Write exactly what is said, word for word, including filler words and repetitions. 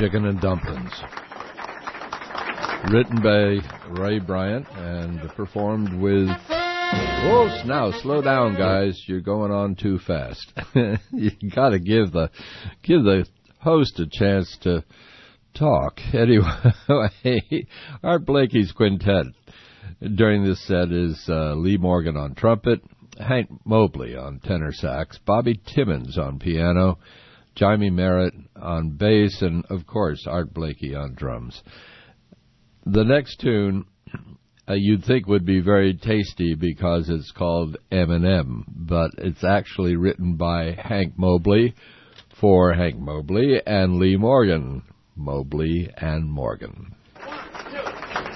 Chicken and Dumplings. Written by Ray Bryant and performed with... Oh, now, slow down, guys. You're going on too fast. You got to give the give the host a chance to talk. Anyway, Art Blakey's quintet during this set is uh, Lee Morgan on trumpet, Hank Mobley on tenor sax, Bobby Timmons on piano, Jimmy Merritt on bass, and, of course, Art Blakey on drums. The next tune uh, you'd think would be very tasty because it's called M and M, but it's actually written by Hank Mobley for Hank Mobley and Lee Morgan. Mobley and Morgan.